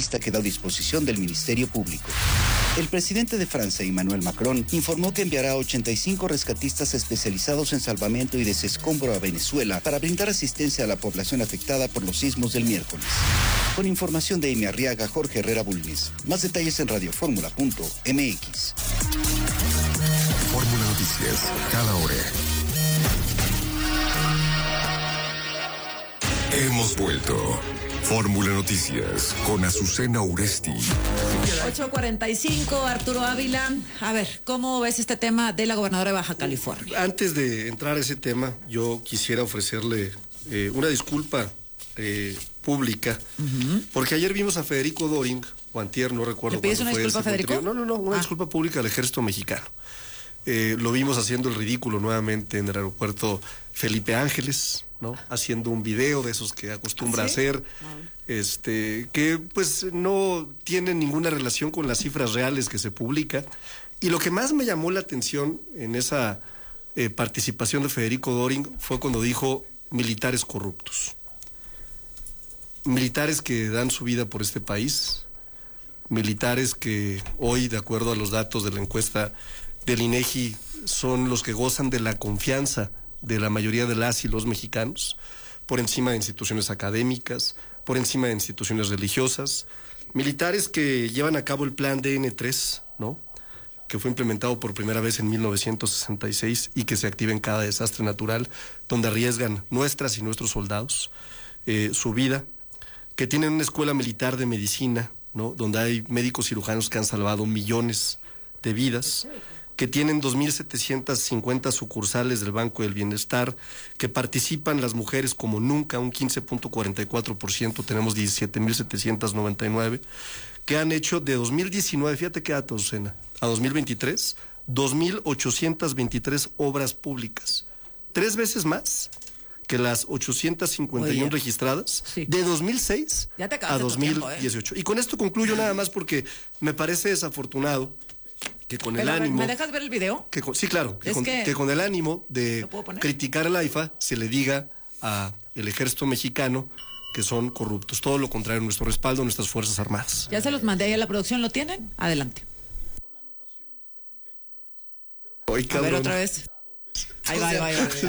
lista quedó a disposición del Ministerio Público. El presidente de Francia, Emmanuel Macron, informó que enviará 85 rescatistas especializados en salvamento y desescombro a Venezuela para brindar asistencia a la población afectada por los sismos del miércoles. Con información de Amy Arriaga, Jorge Herrera Bulnes. Más detalles en radioformula.mx. Fórmula Noticias, cada hora. Hemos vuelto. Fórmula Noticias con Azucena Uresti. 8:45, Arturo Ávila. A ver, ¿cómo ves este tema de la gobernadora de Baja California? Antes de entrar a ese tema, yo quisiera ofrecerle una disculpa pública, porque ayer vimos a Federico Doring, o antier, no recuerdo. ¿Le pides una disculpa a Federico? No, una disculpa pública al ejército mexicano. Lo vimos haciendo el ridículo nuevamente en el aeropuerto Felipe Ángeles, ¿no? Haciendo un video de esos que acostumbra hacer, que pues no tiene ninguna relación con las cifras reales que se publica. Y lo que más me llamó la atención en esa participación de Federico Doring fue cuando dijo militares corruptos. Militares que dan su vida por este país, militares que hoy, de acuerdo a los datos de la encuesta del INEGI, son los que gozan de la confianza de la mayoría de las y los mexicanos, por encima de instituciones académicas, por encima de instituciones religiosas, militares que llevan a cabo el plan DN3, ¿no?, que fue implementado por primera vez en 1966 y que se activa en cada desastre natural, donde arriesgan nuestras y nuestros soldados su vida, que tienen una escuela militar de medicina, ¿no?, donde hay médicos cirujanos que han salvado millones de vidas, que tienen 2.750 sucursales del Banco del Bienestar, que participan las mujeres como nunca, un 15.44%, tenemos 17.799, que han hecho de 2019, fíjate qué dato, Lucena, a 2023, 2.823 obras públicas, 3 veces más que las 851 registradas de 2006 a 2018. Y con esto concluyo nada más porque me parece desafortunado que con el ánimo... ¿Me dejas ver el video? Sí, claro. Que con el ánimo de criticar al AIFA se le diga a el ejército mexicano que son corruptos. Todo lo contrario, nuestro respaldo a nuestras Fuerzas Armadas. Ya se los mandé ahí a la producción, ¿lo tienen? Adelante. A ver, otra vez. Ahí va.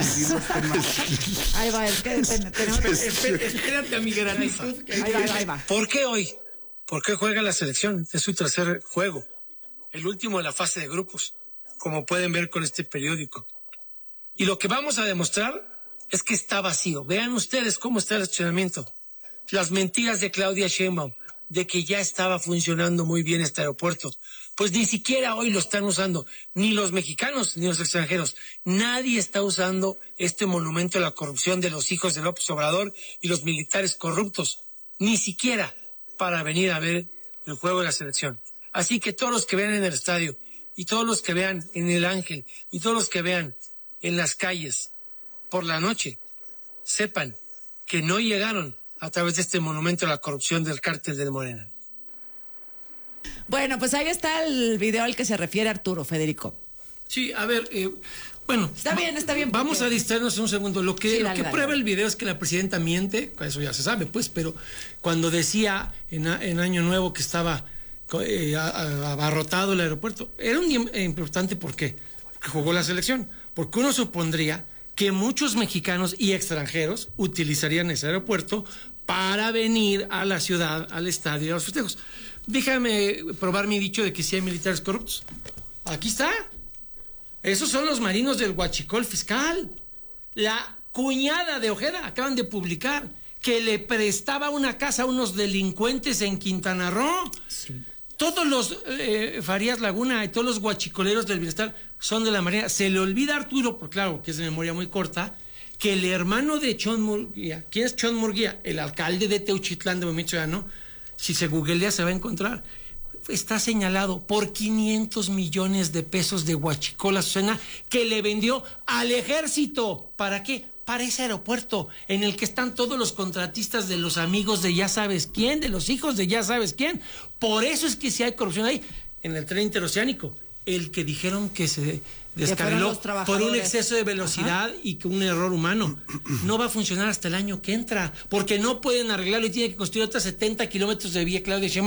Ahí va, es que tenemos... Espérate, amiga. Ahí va. ¿Por qué hoy? ¿Por qué juega la selección? Es su tercer juego. El último de la fase de grupos, como pueden ver con este periódico. Y lo que vamos a demostrar es que está vacío. Vean ustedes cómo está el estacionamiento. Las mentiras de Claudia Sheinbaum, de que ya estaba funcionando muy bien este aeropuerto, pues ni siquiera hoy lo están usando, ni los mexicanos ni los extranjeros. Nadie está usando este monumento a la corrupción de los hijos de López Obrador y los militares corruptos, ni siquiera para venir a ver el juego de la selección. Así que todos los que vean en el estadio, y todos los que vean en el Ángel, y todos los que vean en las calles por la noche, sepan que no llegaron a través de este monumento a la corrupción del cártel de Morena. Bueno, pues ahí está el video al que se refiere Arturo, Federico. Sí, a ver, bueno. Está bien. Vamos a distraernos un segundo. Lo que prueba el video es que la presidenta miente, eso ya se sabe, pues, pero cuando decía en Año Nuevo que estaba abarrotado el aeropuerto, era un día importante. ¿Por qué? Porque jugó la selección. Porque uno supondría que muchos mexicanos y extranjeros utilizarían ese aeropuerto para venir a la ciudad, al estadio, a los festejos. Déjame probar mi dicho de que sí hay militares corruptos. Aquí está. Esos son los marinos del huachicol fiscal. La cuñada de Ojeda, acaban de publicar, que le prestaba una casa a unos delincuentes en Quintana Roo. Sí. Todos los Farías Laguna y todos los guachicoleros del bienestar son de la Marina. Se le olvida a Arturo, porque claro, que es de memoria muy corta, que el hermano de Chon Murguía, ¿quién es Chon Murguía? El alcalde de Teuchitlán de Movimiento Ciudadano, si se googlea se va a encontrar, está señalado por 500 millones de pesos de huachicol, Azucena, que le vendió al ejército. ¿Para qué? Para ese aeropuerto en el que están todos los contratistas de los amigos de ya sabes quién, de los hijos de ya sabes quién. Por eso es que si hay corrupción ahí, en el tren interoceánico, el que dijeron que se descarriló por un exceso de velocidad y que un error humano, no va a funcionar hasta el año que entra, porque no pueden arreglarlo y tiene que construir otras 70 kilómetros de vía Claudia Sheinbaum